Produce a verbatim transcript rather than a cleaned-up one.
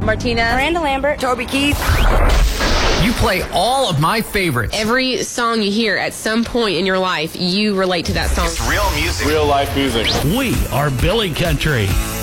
Martinez. Miranda Lambert. Toby Keith. You play all of my favorites. Every song you hear at some point in your life, you relate to that song. It's real music. Real life music. We are Billy Country.